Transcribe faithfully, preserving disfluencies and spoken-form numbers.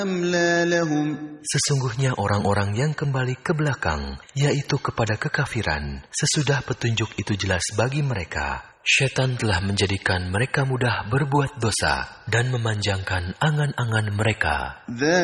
أملى لهم Sesungguhnya orang-orang yang kembali ke belakang, yaitu kepada kekafiran, sesudah petunjuk itu jelas bagi mereka, syaitan telah menjadikan mereka mudah berbuat dosa dan memanjangkan angan-angan mereka.